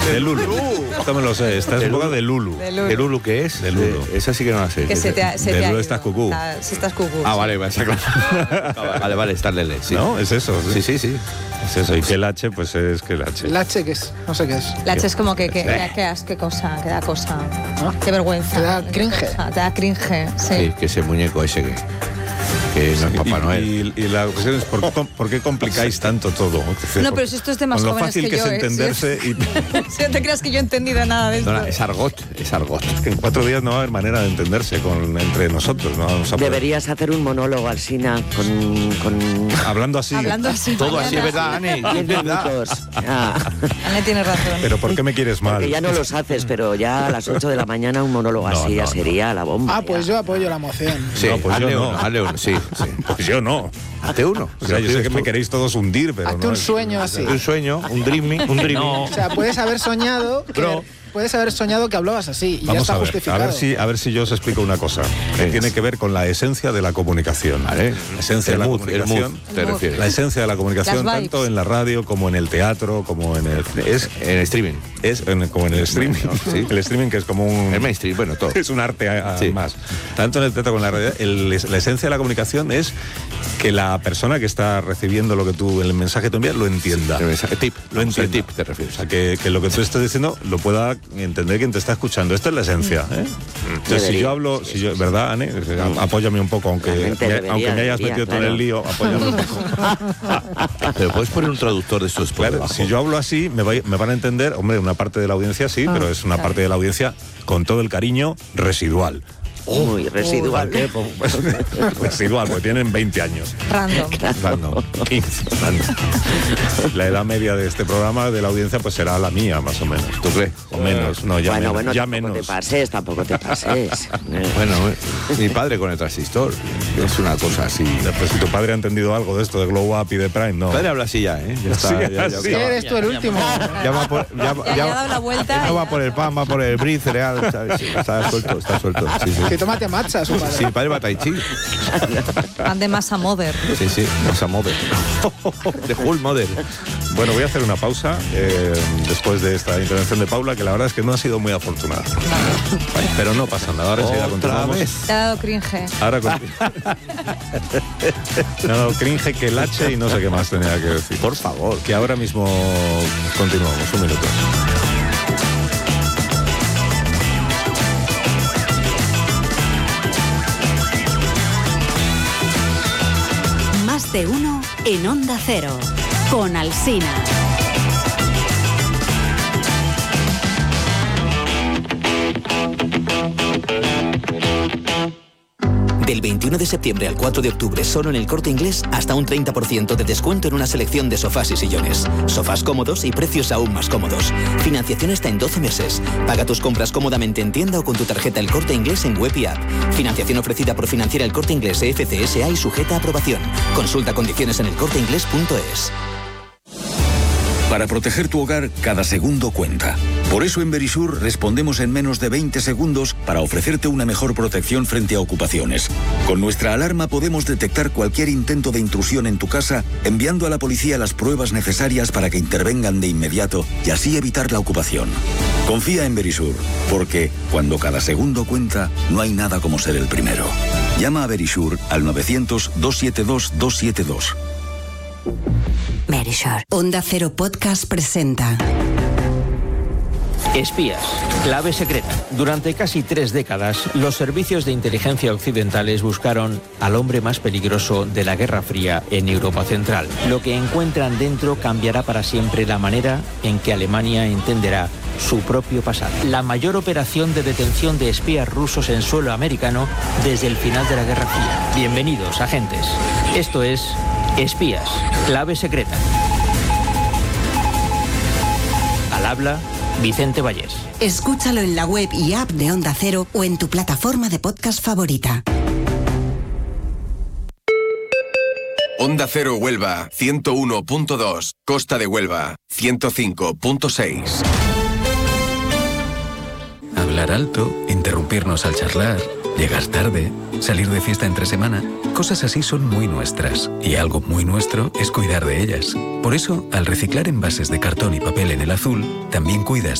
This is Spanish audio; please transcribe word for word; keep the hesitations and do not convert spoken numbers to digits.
De Lulu. Esto me lo sé. Esta es época de Lulu. De Lulu. ¿De Lulu qué es? De Lulu. De, esa sí que no la sé. Que se te ha, se de te ha Lulu ido. estás cucú. Está- si estás cucú. Ah, sí. vale, vale, está claro. Vale, vale, está Lele, sí. ¿No? Es eso. Sí, sí, sí. Es eso. Y que el H, pues es que el H. ¿El H qué es? No sé qué es. La H es como que, que, que, que as- qué cosa, que da cosa. ¿No? Qué vergüenza. Te da qué cringe. cosa, Te da cringe, sí. Sí, que ese muñeco ese que, que no es Papá y, Noel. Y, y la cuestión es, ¿por, qué- ¿por qué complicáis tanto todo? No, pero si esto es de más Con lo jóvenes fácil que que, yo, es ¿eh? entenderse Sí. y Si no te creas que yo he entendido nada de esto. No, no, es argot, es argot. que en cuatro días no va a haber manera de entenderse con, entre nosotros. No vamos a poder- Deberías hacer un monólogo, Alsina, con, con Hablando así. Hablando así. Todo así es mañana. verdad, Ane, diez es verdad. minutos. Ah, Ana tiene razón. Pero ¿por qué me quieres mal? que ya no los haces, pero ya a las ocho de la mañana un monólogo No, así ya no, sería la bomba. Ah, pues ya. yo apoyo la moción. Sí, No, pues yo hazle no. uno, hazle uno, sí, sí. Pues yo no. Hazte uno. O sea, yo sé que me queréis todos hundir, pero Hazte no un es- sueño así. Un sueño, un dreaming, un dreaming. No. O sea, puedes haber soñado que, Bro. puedes haber soñado que hablabas así y ya Vamos está a ver, a justificado. ver si a ver si yo os explico una cosa que Es. tiene que ver con la esencia de la comunicación. Vale. La esencia El de la mood, el comunicación. mood, te El mood. refieres. La esencia de la comunicación, Las vibes. tanto en la radio como en el teatro, como en el es En streaming. es en- como en el streaming. Sí. El streaming que es como un El mainstream, bueno, todo. es un arte a- a- Sí. más. Tanto en el teatro como en la radio, el- la esencia de la comunicación es que la persona que está recibiendo lo que tú, el mensaje que tú envías, lo entienda. El mensaje tip. Lo entienda. El tip te refieres. O sea, que, que lo que tú estás diciendo lo pueda entender quien te está escuchando. Esta es la esencia. ¿eh? Entonces, si Debería. yo hablo, si yo, ¿verdad, Ane? Apóyame un poco, aunque, La gente me- debería, aunque me hayas debería, metido tú en el claro. lío, apóyame un poco. Pero puedes poner un traductor de estos por Claro, debajo. si yo hablo así, me, va- me van a entender, hombre, una parte de la audiencia sí, pero es una parte de la audiencia con todo el cariño residual. Muy residual. ¿Por qué? Pues, residual, porque tienen veinte años. Random. Random, quince, random. La edad media de este programa, de la audiencia, pues será la mía, más o menos. ¿Tú crees? O menos, no, ya bueno, menos. bueno, ya tampoco menos. te pases, tampoco te pases. Eh, Bueno, eh, mi padre con el transistor. Es una cosa así. Pues si tu padre ha entendido algo de esto de Glow Up y de Prime, no. Mi padre habla así ya, ¿eh? Ya está. Sí, ya, ya, así. Sí, eres tú el último. ya va por, ya, Ya, ya ha dado la vuelta. No y va ya- por el pan, va por el brie cereal. ¿Sabes? Sí, está suelto, está suelto. Sí, sí. Que tómate matcha, su padre. Sí, mi padre va a Tai Chi. Van de masa mother. Sí, sí, Masa Mother. De Full Mother. Bueno, voy a hacer una pausa eh, después de esta intervención de Paula, que la verdad es que no ha sido muy afortunada. Vale, pero no pasa nada, ahora enseguida Otra continuamos. vez. Te ha dado cringe. Ahora continuamos. Me ha dado cringe que el H y no sé qué más tenía que decir. Por favor. Que ahora mismo continuamos, un minuto. Más de uno en Onda Cero. Con Alsina. Del veintiuno de septiembre al cuatro de octubre, solo en El Corte Inglés, hasta un treinta por ciento de descuento en una selección de sofás y sillones. Sofás cómodos y precios aún más cómodos. Financiación hasta en doce meses. Paga tus compras cómodamente en tienda o con tu tarjeta El Corte Inglés en web y app. Financiación ofrecida por Financiera El Corte Inglés E F C S A y sujeta a aprobación. Consulta condiciones en elcorteinglés punto es. Para proteger tu hogar, cada segundo cuenta. Por eso en Verisur respondemos en menos de veinte segundos para ofrecerte una mejor protección frente a ocupaciones. Con nuestra alarma podemos detectar cualquier intento de intrusión en tu casa, enviando a la policía las pruebas necesarias para que intervengan de inmediato y así evitar la ocupación. Confía en Verisur, porque cuando cada segundo cuenta, no hay nada como ser el primero. Llama a Verisur al novecientos, doscientos setenta y dos, doscientos setenta y dos. Verisure. Onda Cero Podcast presenta. Espías, clave secreta. Durante casi tres décadas, los servicios de inteligencia occidentales buscaron al hombre más peligroso de la Guerra Fría en Europa Central. Lo que encuentran dentro cambiará para siempre la manera en que Alemania entenderá su propio pasado. La mayor operación de detención de espías rusos en suelo americano desde el final de la Guerra Fría. Bienvenidos, agentes. Esto es Espías, clave secreta. Al habla Vicente Vallés. Escúchalo en la web y app de Onda Cero o en tu plataforma de podcast favorita. Onda Cero Huelva, ciento uno punto dos. Costa de Huelva, ciento cinco punto seis. Hablar alto, interrumpirnos al charlar, llegar tarde, salir de fiesta entre semana, cosas así son muy nuestras. Y algo muy nuestro es cuidar de ellas. Por eso, al reciclar envases de cartón y papel en el azul, también cuidas